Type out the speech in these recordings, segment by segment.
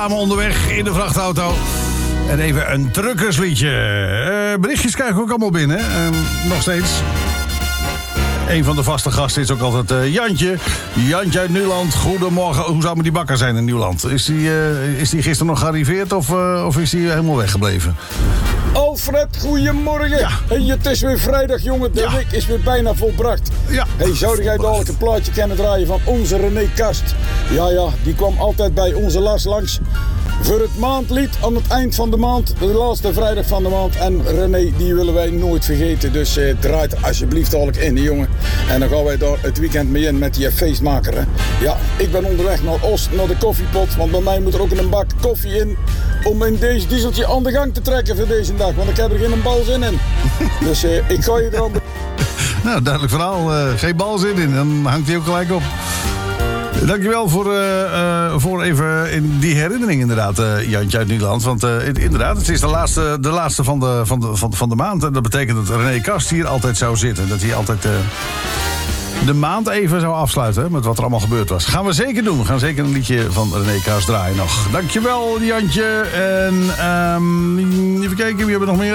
Samen onderweg in de vrachtauto. En even een truckersliedje. Berichtjes krijgen we ook allemaal binnen. Nog steeds. Een van de vaste gasten is ook altijd Jantje. Jantje uit Nieuwland. Goedemorgen. Hoe zou die bakker zijn in Nieuwland? Is die gisteren nog gearriveerd of is die helemaal weggebleven? Alfred, goedemorgen. Ja. Hey, het is weer vrijdag, jongen. De week is weer bijna volbracht. Ja. Hey, zou jij dadelijk een plaatje kunnen draaien van onze René Kast? Ja, die kwam altijd bij onze Lars langs. Voor het maandlied aan het eind van de maand. De laatste vrijdag van de maand. En René, die willen wij nooit vergeten. Dus draai er alsjeblieft dadelijk in, jongen. En dan gaan wij daar het weekend mee in met die feestmaker. Hè. Ja, ik ben onderweg naar Oost, naar de koffiepot. Want bij mij moet er ook een bak koffie in. Om in deze dieseltje aan de gang te trekken voor deze dag. Want ik heb er geen balzin in. Dus ik ga je er aan... Nou, duidelijk verhaal. Geen balzin in. Dan hangt hij ook gelijk op. Dankjewel voor even in die herinnering inderdaad, Jantje uit Nieuwland. Want inderdaad, het is de laatste van de maand. En dat betekent dat René Kast hier altijd zou zitten. Dat hij altijd de maand even zou afsluiten met wat er allemaal gebeurd was. Gaan we zeker doen. We gaan zeker een liedje van René Kast draaien nog. Dankjewel, Jantje. En even kijken, wie hebben we nog meer?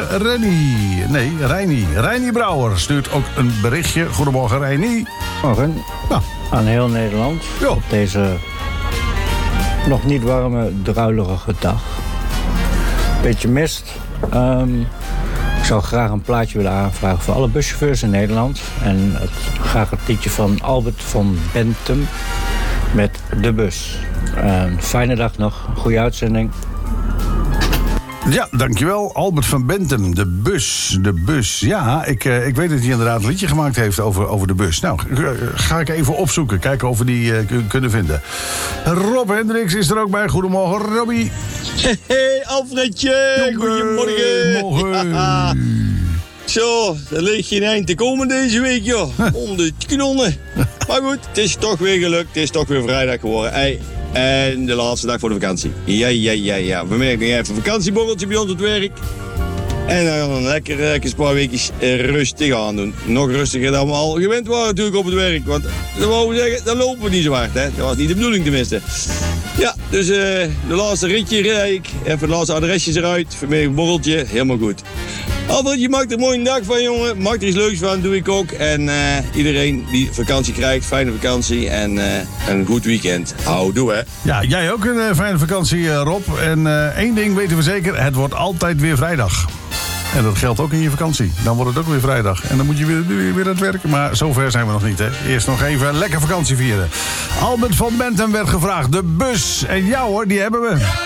Reini Brouwer stuurt ook een berichtje. Goedemorgen, Reini. Morgen. Nou. Aan heel Nederland. Jo. Op deze nog niet warme, druilerige dag. Beetje mist. Ik zou graag een plaatje willen aanvragen voor alle buschauffeurs in Nederland. En graag het liedje van Albert van Bentum met De Bus. Fijne dag nog. Goeie uitzending. Ja, dankjewel. Albert van Bentum, de bus. Ja, ik weet dat hij inderdaad een liedje gemaakt heeft over de bus. Nou, ga ik even opzoeken. Kijken of we die kunnen vinden. Rob Hendricks is er ook bij. Goedemorgen, Robbie. Hey, Alfredje. Goedemorgen. Morgen. Ja. Zo, er ligt geen eind te komen deze week, joh. Om de knonnen. Maar goed, het is toch weer gelukt. Het is toch weer vrijdag geworden. Hey. En de laatste dag voor de vakantie. Ja. We merken even een vakantieborreltje bij ons op het werk. En dan gaan we lekker een paar weekjes rustig aan doen. Nog rustiger dan we al gewend waren natuurlijk op het werk. Want dat wou we zeggen, dan lopen we niet zo hard. Hè? Dat was niet de bedoeling tenminste. Ja, dus de laatste ritje rijd ik. Even de laatste adresjes eruit. Vanmiddag een borreltje. Helemaal goed. Alfred, je maakt er een mooie dag van, jongen. Maak er iets leuks van, doe ik ook. En iedereen die vakantie krijgt, fijne vakantie en een goed weekend. Houdoe, hè. Ja, jij ook een fijne vakantie, Rob. En één ding weten we zeker, het wordt altijd weer vrijdag. En dat geldt ook in je vakantie. Dan wordt het ook weer vrijdag. En dan moet je weer aan het werken. Maar zover zijn we nog niet, hè. Eerst nog even lekker vakantie vieren. Albert van Bentum werd gevraagd. De bus. En jou, hoor, die hebben we.